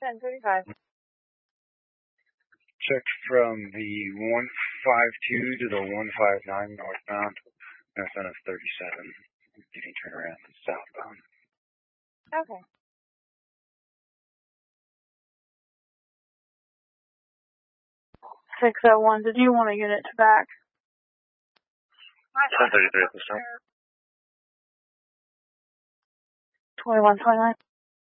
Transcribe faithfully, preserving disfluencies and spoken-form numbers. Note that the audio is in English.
ten thirty-five. Check from the one five two to the one five nine northbound. Northbound of thirty-seven. Getting turnaround southbound. Okay. six oh one, did you want a unit to back? ten thirty-three at this time. twenty-one twenty-nine.